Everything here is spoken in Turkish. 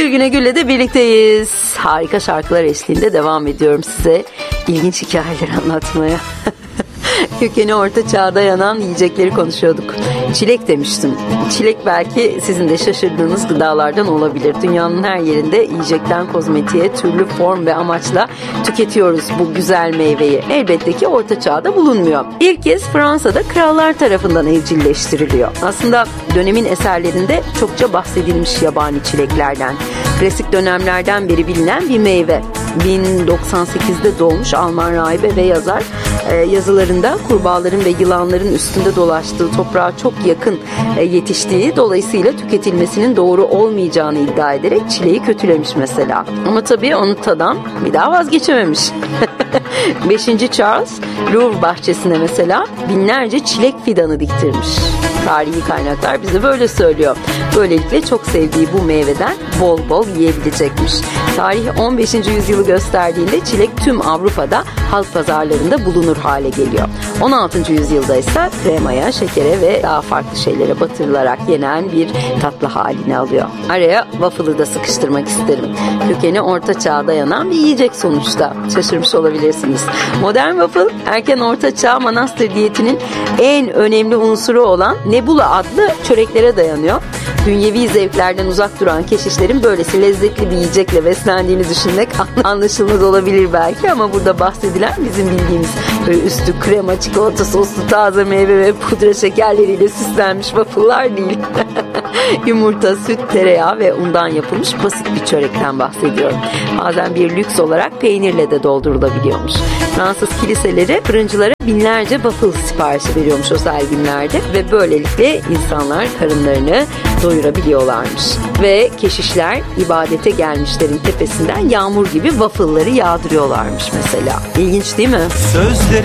Gül Güne Gül'le de birlikteyiz. Harika şarkılar eşliğinde devam ediyorum size ilginç hikayeler anlatmaya. Kökeni Orta Çağ'a dayanan yiyecekleri konuşuyorduk. Çilek demiştim. Çilek belki sizin de şaşırdığınız gıdalardan olabilir. Dünyanın her yerinde yiyecekten kozmetiğe türlü form ve amaçla tüketiyoruz bu güzel meyveyi. Elbette ki Orta Çağ'da bulunmuyor. İlk kez Fransa'da krallar tarafından evcilleştiriliyor. Aslında dönemin eserlerinde çokça bahsedilmiş yabani çileklerden. Klasik dönemlerden beri bilinen bir meyve. 1098'de doğmuş Alman rahibe ve yazar yazılarında kurbağaların ve yılanların üstünde dolaştığı toprağa çok yakın yetiştiği, dolayısıyla tüketilmesinin doğru olmayacağını iddia ederek çileği kötülemiş mesela. Ama tabii onu tadan bir daha vazgeçememiş. 5. Charles Louvre bahçesine mesela binlerce çilek fidanı diktirmiş. Tarihi kaynaklar bize böyle söylüyor. Böylelikle çok sevdiği bu meyveden bol bol yiyebilecekmiş. Tarih 15. yüzyılı gösterdiğinde çilek tüm Avrupa'da halk pazarlarında bulunur hale geliyor. 16. yüzyılda ise kremaya, şekere ve daha farklı şeylere batırılarak yenen bir tatlı halini alıyor. Araya waffle'ı da sıkıştırmak isterim. Kökeni Orta Çağ'a dayanan bir yiyecek sonuçta. Şaşırmış olabilirsiniz. Modern waffle, erken Orta Çağ manastır diyetinin en önemli unsuru olan nebula adlı çöreklere dayanıyor. Dünyevi zevklerden uzak duran keşişlerin böylesi lezzetli bir yiyecekle beslendiğini düşünmek anlaşılmaz olabilir belki, ama burada bahsedilen bizim bildiğimiz böyle üstü krema, çikolata soslu taze meyve ve pudra şekerleriyle süslenmiş waffle'lar değil. Yumurta, süt, tereyağı ve undan yapılmış basit bir çörekten bahsediyorum. Bazen bir lüks olarak peynirle de doldurulabiliyormuş. Fransız kiliseleri fırıncılara binlerce waffle siparişi veriyormuş özel günlerde ve böylelikle insanlar karınlarını doyurabiliyorlarmış. Ve keşişler ibadete gelmişlerin tepesinden yağmur gibi waffle'ları yağdırıyorlarmış mesela. İlginç değil mi? Sözlerin